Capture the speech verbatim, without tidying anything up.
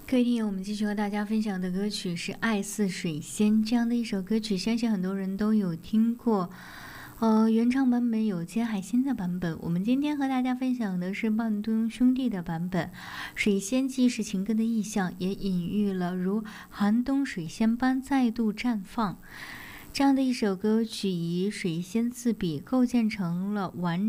各位听友，我们继续和大家分享的歌曲是《爱似水仙》这样的一首歌曲，相信很多人都有听过。呃，原唱版本有接海鲜的版本，我们今天和大家分享的是半吨兄弟的版本。水仙既是情歌的意象，也隐喻了如寒冬水仙般再度绽放。这样的一首歌曲以水仙自比，构建成了完